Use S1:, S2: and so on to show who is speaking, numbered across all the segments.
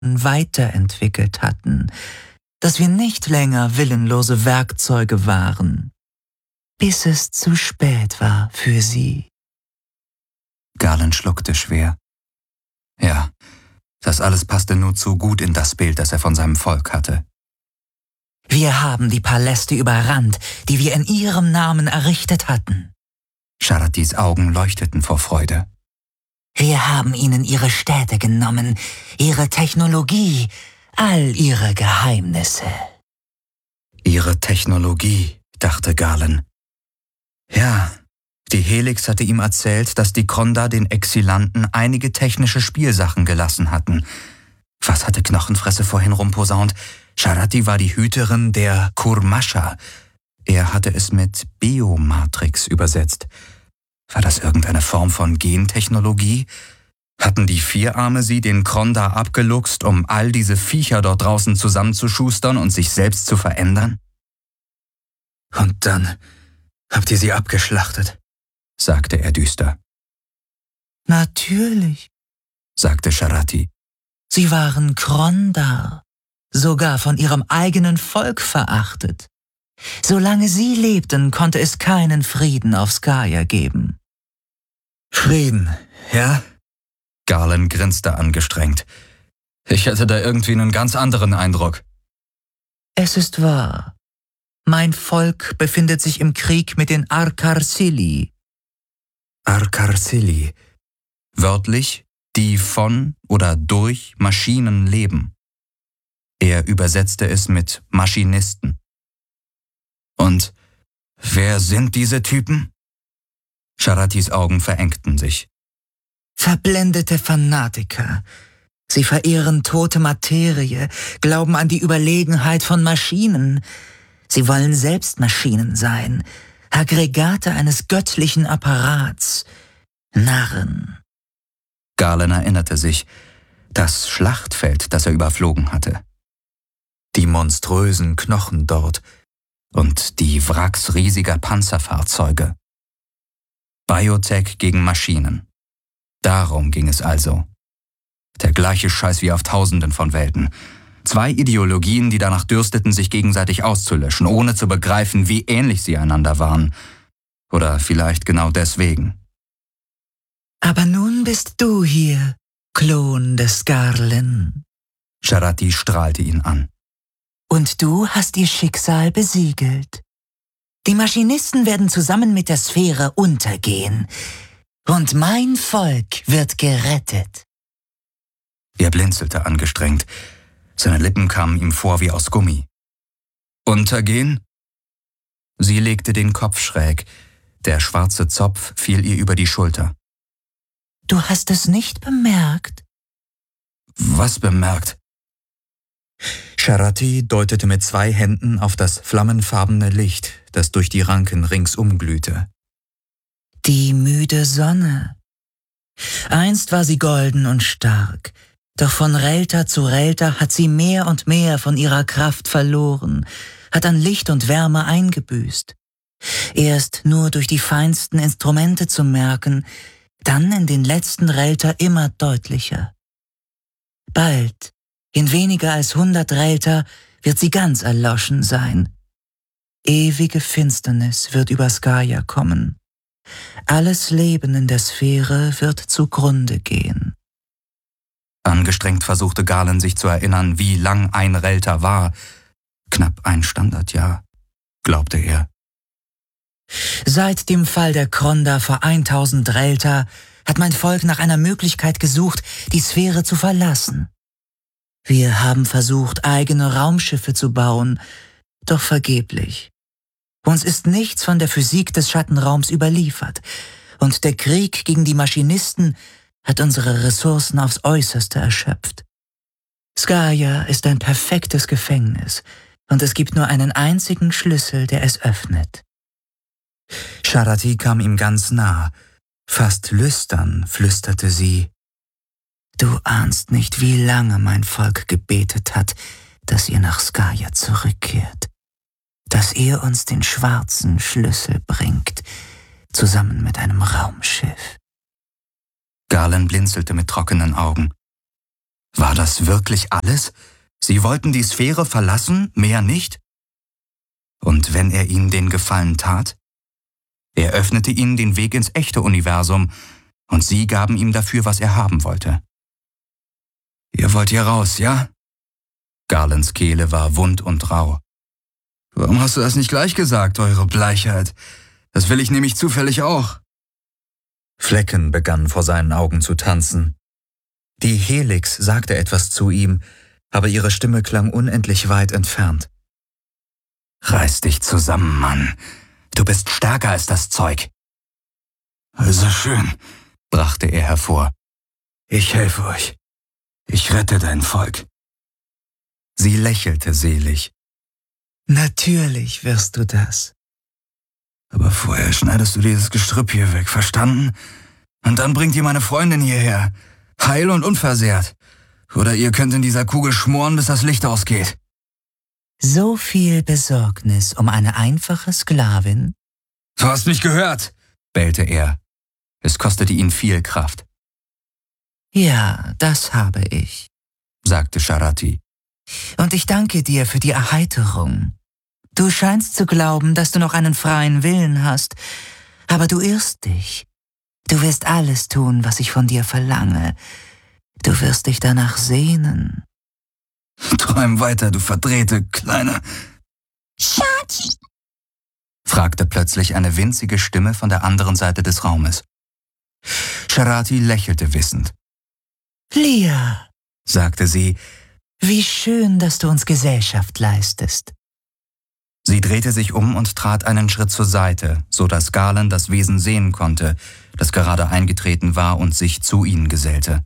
S1: weiterentwickelt hatten, dass wir nicht länger willenlose Werkzeuge waren, bis es zu spät war für sie.
S2: Galen schluckte schwer. Ja, das alles passte nur zu gut in das Bild, das er von seinem Volk hatte.
S1: Wir haben die Paläste überrannt, die wir in ihrem Namen errichtet hatten.
S2: Sharatis Augen leuchteten vor Freude.
S1: Wir haben ihnen ihre Städte genommen, ihre Technologie, all ihre Geheimnisse.
S2: Ihre Technologie, dachte Galen. Ja, die Helix hatte ihm erzählt, dass die Kronda den Exilanten einige technische Spielsachen gelassen hatten. Was hatte Knochenfresse vorhin rumposaunt? Sharati war die Hüterin der Kurmascha. Er hatte es mit Biomatrix übersetzt. War das irgendeine Form von Gentechnologie? Hatten die Vierarme sie den Kronda abgeluchst, um all diese Viecher dort draußen zusammenzuschustern und sich selbst zu verändern? Und dann habt ihr sie abgeschlachtet, sagte er düster.
S1: Natürlich,
S2: sagte Sharati.
S1: Sie waren Krondar, sogar von ihrem eigenen Volk verachtet. Solange sie lebten, konnte es keinen Frieden auf Skaya geben.
S2: Frieden, ja? Galen grinste angestrengt. Ich hatte da irgendwie einen ganz anderen Eindruck.
S1: Es ist wahr. Mein Volk befindet sich im Krieg mit den Arkarsili.
S2: Arkarsili. Wörtlich, die von oder durch Maschinen leben. Er übersetzte es mit Maschinisten. Und wer sind diese Typen? Sharatis Augen verengten sich.
S1: Verblendete Fanatiker. Sie verehren tote Materie, glauben an die Überlegenheit von Maschinen. Sie wollen selbst Maschinen sein, Aggregate eines göttlichen Apparats. Narren.
S2: Galen erinnerte sich, das Schlachtfeld, das er überflogen hatte. Die monströsen Knochen dort und die Wracks riesiger Panzerfahrzeuge. Biotech gegen Maschinen. Darum ging es also. Der gleiche Scheiß wie auf Tausenden von Welten. Zwei Ideologien, die danach dürsteten, sich gegenseitig auszulöschen, ohne zu begreifen, wie ähnlich sie einander waren. Oder vielleicht genau deswegen.
S1: Aber nun bist du hier, Klon des Garlen.
S2: Sharati strahlte ihn an.
S1: Und du hast ihr Schicksal besiegelt. Die Maschinisten werden zusammen mit der Sphäre untergehen. Und mein Volk wird gerettet.
S2: Er blinzelte angestrengt. Seine Lippen kamen ihm vor wie aus Gummi. Untergehen? Sie legte den Kopf schräg. Der schwarze Zopf fiel ihr über die Schulter.
S1: Du hast es nicht bemerkt?
S2: Was bemerkt? Sharati deutete mit 2 Händen auf das flammenfarbene Licht, das durch die Ranken ringsum glühte.
S1: Die müde Sonne. Einst war sie golden und stark, doch von Relta zu Relta hat sie mehr und mehr von ihrer Kraft verloren, hat an Licht und Wärme eingebüßt. Erst nur durch die feinsten Instrumente zu merken, dann in den letzten Relta immer deutlicher. Bald, in weniger als 100 Relta, wird sie ganz erloschen sein. Ewige Finsternis wird über Skaya kommen. Alles Leben in der Sphäre wird zugrunde gehen.
S2: Angestrengt versuchte Galen sich zu erinnern, wie lang ein Relta war. Knapp ein Standardjahr, glaubte er.
S1: Seit dem Fall der Kronda vor 1000 Relta hat mein Volk nach einer Möglichkeit gesucht, die Sphäre zu verlassen. Wir haben versucht, eigene Raumschiffe zu bauen, doch vergeblich. Uns ist nichts von der Physik des Schattenraums überliefert, und der Krieg gegen die Maschinisten hat unsere Ressourcen aufs Äußerste erschöpft. Skaya ist ein perfektes Gefängnis, und es gibt nur einen einzigen Schlüssel, der es öffnet.
S2: Sharati kam ihm ganz nah. Fast lüstern flüsterte sie.
S1: Du ahnst nicht, wie lange mein Volk gebetet hat, dass ihr nach Skaya zurückkehrt. Dass ihr uns den schwarzen Schlüssel bringt, zusammen mit einem Raumschiff.
S2: Galen blinzelte mit trockenen Augen. War das wirklich alles? Sie wollten die Sphäre verlassen, mehr nicht? Und wenn er ihnen den Gefallen tat? Er öffnete ihnen den Weg ins echte Universum, und sie gaben ihm dafür, was er haben wollte. »Ihr wollt hier raus, ja?« Garlands Kehle war wund und rau. »Warum hast du das nicht gleich gesagt, eure Bleichheit? Das will ich nämlich zufällig auch.« Flecken begannen vor seinen Augen zu tanzen. Die Helix sagte etwas zu ihm, aber ihre Stimme klang unendlich weit entfernt. »Reiß dich zusammen, Mann. Du bist stärker als das Zeug.« »Also schön«, brachte er hervor. »Ich helfe euch. Ich rette dein Volk.« Sie lächelte selig.
S1: Natürlich wirst du das.
S2: »Aber vorher schneidest du dieses Gestrüpp hier weg, verstanden? Und dann bringt ihr meine Freundin hierher, heil und unversehrt. Oder ihr könnt in dieser Kugel schmoren, bis das Licht ausgeht.«
S1: So viel Besorgnis um eine einfache Sklavin?
S2: »Du hast mich gehört«, bellte er. Es kostete ihn viel Kraft.
S1: »Ja, das habe ich«,
S2: sagte Sharati.
S1: »Und ich danke dir für die Erheiterung. Du scheinst zu glauben, dass du noch einen freien Willen hast, aber du irrst dich. Du wirst alles tun, was ich von dir verlange. Du wirst dich danach sehnen.«
S2: »Träum weiter, du verdrehte, kleine...«
S3: »Sharati«,
S2: fragte plötzlich eine winzige Stimme von der anderen Seite des Raumes. Sharati lächelte wissend.
S1: »Lia«,
S2: sagte sie,
S1: »wie schön, dass du uns Gesellschaft leistest.«
S2: Sie drehte sich um und trat einen Schritt zur Seite, so dass Garland das Wesen sehen konnte, das gerade eingetreten war und sich zu ihnen gesellte.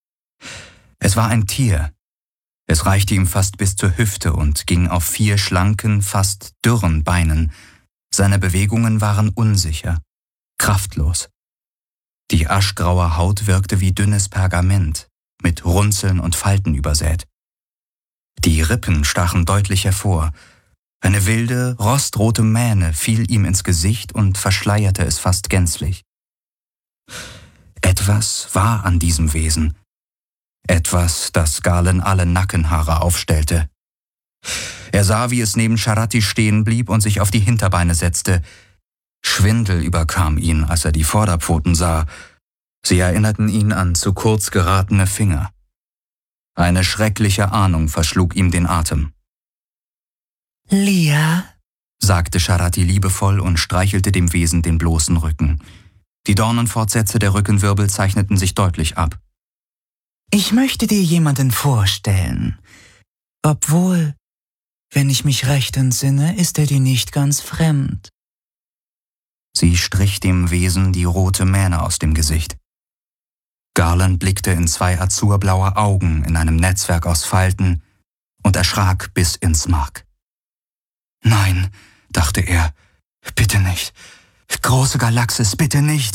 S2: Es war ein Tier. Es reichte ihm fast bis zur Hüfte und ging auf 4 schlanken, fast dürren Beinen. Seine Bewegungen waren unsicher, kraftlos. Die aschgraue Haut wirkte wie dünnes Pergament, mit Runzeln und Falten übersät. Die Rippen stachen deutlich hervor. Eine wilde, rostrote Mähne fiel ihm ins Gesicht und verschleierte es fast gänzlich. Etwas war an diesem Wesen. Etwas, das Garland alle Nackenhaare aufstellte. Er sah, wie es neben Sharati stehen blieb und sich auf die Hinterbeine setzte. Schwindel überkam ihn, als er die Vorderpfoten sah. Sie erinnerten ihn an zu kurz geratene Finger. Eine schreckliche Ahnung verschlug ihm den Atem.
S1: »Lia«,
S2: sagte Sharati liebevoll und streichelte dem Wesen den bloßen Rücken. Die Dornenfortsätze der Rückenwirbel zeichneten sich deutlich ab.
S1: »Ich möchte dir jemanden vorstellen. Obwohl, wenn ich mich recht entsinne, ist er dir nicht ganz fremd.«
S2: Sie strich dem Wesen die rote Mähne aus dem Gesicht. Garland blickte in 2 azurblaue Augen in einem Netzwerk aus Falten und erschrak bis ins Mark. »Nein«, dachte er, »bitte nicht. Große Galaxis, bitte nicht.«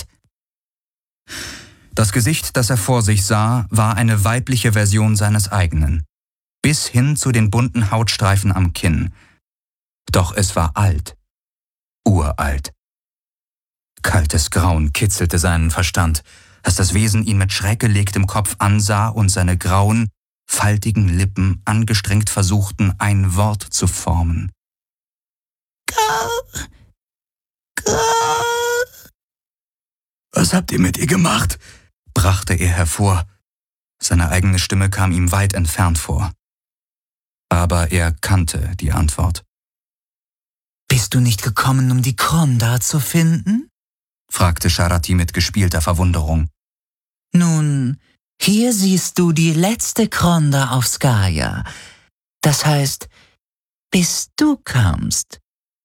S2: Das Gesicht, das er vor sich sah, war eine weibliche Version seines eigenen, bis hin zu den bunten Hautstreifen am Kinn. Doch es war alt, uralt. Kaltes Grauen kitzelte seinen Verstand, als das Wesen ihn mit schräggelegtem Kopf ansah und seine grauen, faltigen Lippen angestrengt versuchten, ein Wort zu formen. »Was habt ihr mit ihr gemacht?« brachte er hervor. Seine eigene Stimme kam ihm weit entfernt vor. Aber er kannte die Antwort.
S1: »Bist du nicht gekommen, um die Kronda zu finden?«
S2: fragte Sharati mit gespielter Verwunderung.
S1: »Nun, hier siehst du die letzte Kronda auf Skaya. Das heißt, bis du kamst.«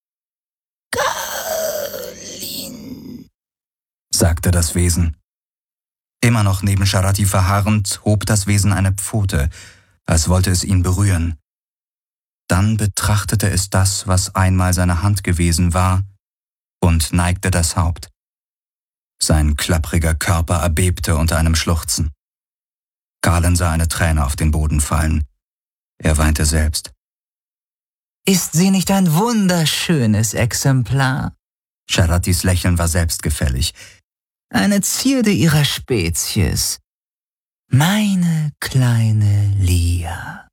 S3: »Garlin«,
S2: sagte das Wesen. Immer noch neben Sharati verharrend, hob das Wesen eine Pfote, als wollte es ihn berühren. Dann betrachtete es das, was einmal seine Hand gewesen war, und neigte das Haupt. Sein klappriger Körper erbebte unter einem Schluchzen. Garland sah eine Träne auf den Boden fallen. Er weinte selbst.
S1: »Ist sie nicht ein wunderschönes Exemplar?«
S2: Sharatis Lächeln war selbstgefällig.
S1: »Eine Zierde ihrer Spezies. Meine kleine Lia.